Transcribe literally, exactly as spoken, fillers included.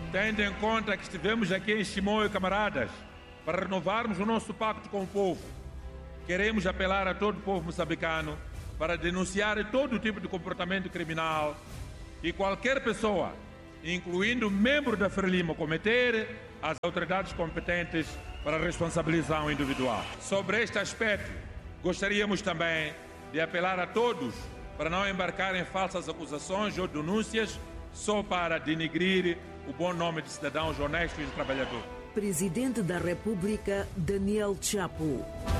Tendo em conta que estivemos aqui em Chimoio, camaradas, para renovarmos o nosso pacto com o povo, queremos apelar a todo o povo moçambicano para denunciar todo tipo de comportamento criminal e qualquer pessoa, incluindo membro da Frelimo, cometer as autoridades competentes para responsabilização individual. Sobre este aspecto, gostaríamos também de apelar a todos para não embarcar em falsas acusações ou denúncias só para denigrir o bom nome de cidadãos honestos e trabalhadores. Presidente da República, Daniel Chapo.